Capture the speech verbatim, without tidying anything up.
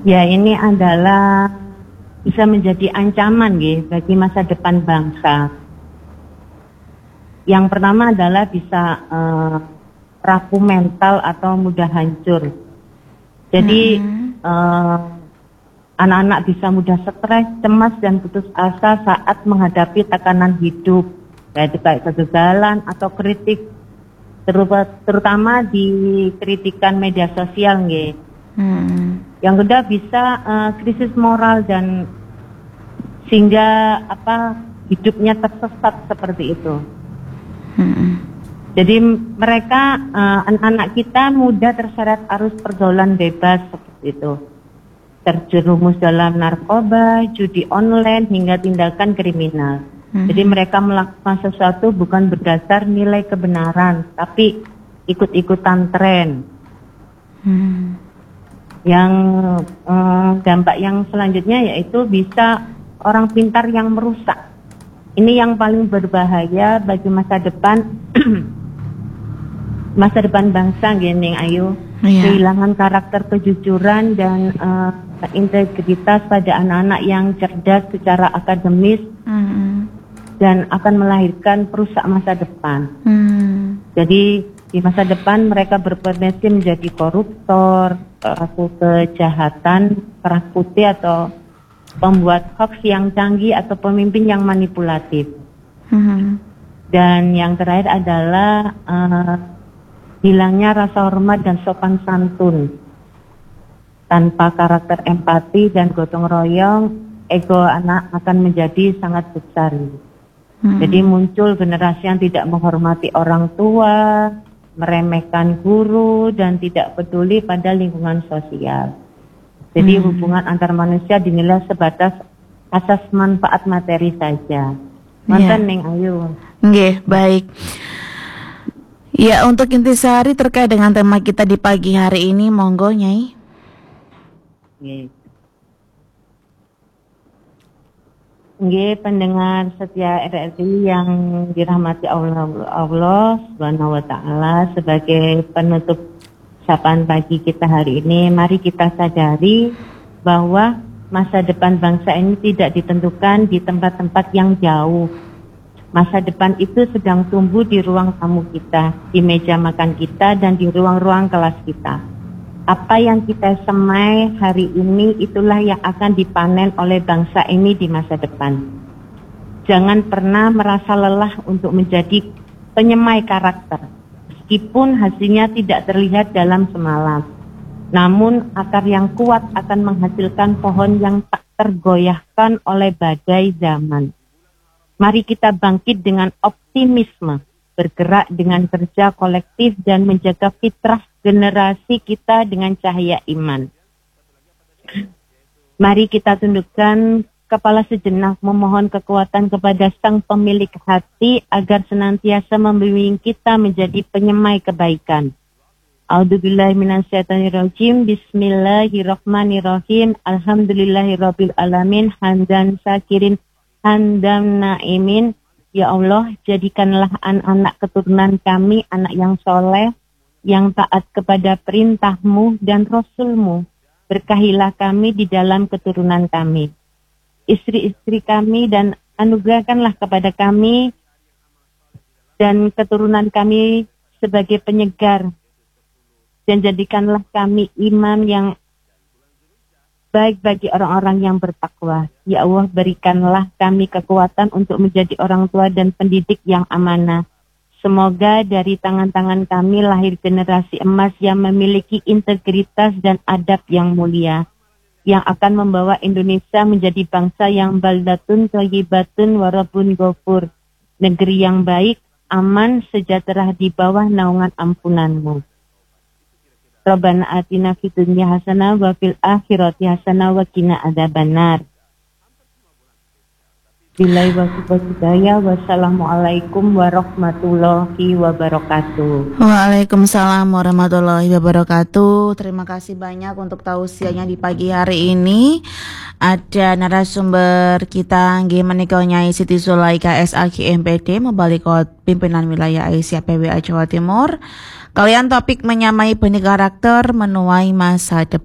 Ya, ini adalah bisa menjadi ancaman ya, bagi masa depan bangsa. Yang pertama adalah bisa uh, rapuh mental atau mudah hancur. Jadi mm-hmm. uh, anak-anak bisa mudah stres, cemas, dan putus asa saat menghadapi tekanan hidup, yaitu kayak kegagalan atau kritik, terutama di kritikan media sosial nggih. Hmm. Yang kedua bisa uh, krisis moral dan sehingga apa hidupnya tersesat seperti itu. Hmm. Jadi mereka uh, anak-anak kita mudah terseret arus pergaulan bebas seperti itu. Terjerumus dalam narkoba, judi online, hingga tindakan kriminal. Hmm. Jadi mereka melakukan sesuatu bukan berdasar nilai kebenaran, tapi ikut-ikutan tren. Hmm. Yang eh, dampak yang selanjutnya yaitu bisa orang pintar yang merusak. Ini yang paling berbahaya bagi masa depan masa depan bangsa, gini Ayu. Yeah. Kehilangan karakter kejujuran dan uh, integritas pada anak-anak yang cerdas secara akademis, mm-hmm. dan akan melahirkan perusak masa depan. Mm. Jadi di masa depan mereka berpotensi menjadi koruptor, pelaku kejahatan, keras putih, atau pembuat hoax yang canggih, atau pemimpin yang manipulatif. Mm-hmm. Dan yang terakhir adalah uh, hilangnya rasa hormat dan sopan santun. Tanpa karakter empati dan gotong royong, ego anak akan menjadi sangat besar. Hmm. Jadi muncul generasi yang tidak menghormati orang tua, meremehkan guru, dan tidak peduli pada lingkungan sosial. Jadi hmm. hubungan antar manusia dinilai sebatas asas manfaat materi saja. Mantan yeah. Neng Ayu. Nggih, baik. Ya, untuk intisari terkait dengan tema kita di pagi hari ini, monggo Nyai. Nggih. Nggih, pendengar setia R R I yang dirahmati Allah, Allah Subhanahu wa taala, sebagai penutup sapaan pagi kita hari ini, mari kita sadari bahwa masa depan bangsa ini tidak ditentukan di tempat-tempat yang jauh. Masa depan itu sedang tumbuh di ruang tamu kita, di meja makan kita, dan di ruang-ruang kelas kita. Apa yang kita semai hari ini, itulah yang akan dipanen oleh bangsa ini di masa depan. Jangan pernah merasa lelah untuk menjadi penyemai karakter, meskipun hasilnya tidak terlihat dalam semalam. Namun akar yang kuat akan menghasilkan pohon yang tak tergoyahkan oleh badai zaman. Mari kita bangkit dengan optimisme, bergerak dengan kerja kolektif, dan menjaga fitrah generasi kita dengan cahaya iman. Mari kita tundukkan kepala sejenak, memohon kekuatan kepada Sang Pemilik hati agar senantiasa membimbing kita menjadi penyemai kebaikan. A'udzubillahi minasyaitonirrajim. Bismillahirrahmanirrahim. Alhamdulillahirabbil alamin. Hamdan syakirin, handam naimin. Ya Allah, jadikanlah anak-anak keturunan kami anak yang soleh, yang taat kepada perintah-Mu dan Rasul-Mu. Berkahilah kami di dalam keturunan kami, istri-istri kami, dan anugerahkanlah kepada kami dan keturunan kami sebagai penyegar, dan jadikanlah kami imam yang baik bagi orang-orang yang bertakwa. Ya Allah, berikanlah kami kekuatan untuk menjadi orang tua dan pendidik yang amanah. Semoga dari tangan-tangan kami lahir generasi emas yang memiliki integritas dan adab yang mulia, yang akan membawa Indonesia menjadi bangsa yang baldatun thayyibatun warabun ghafur, negeri yang baik, aman, sejahtera di bawah naungan ampunan-Mu. Rabbana atina fid dunya hasanah wa fil akhirati hasanah wa qina adzabannar. Billahi wa hidayah. Wassalamualaikum warahmatullahi wabarakatuh. Waalaikumsalam warahmatullahi wabarakatuh. Terima kasih banyak untuk tausiahnya di pagi hari ini. Ada narasumber kita nggih menika Nyai Siti Zulaika S A K M P D, Mubalikot Pimpinan Wilayah Aisyah P W A Jawa Timur. Kalian topik menyamai benih karakter menuai masa depan.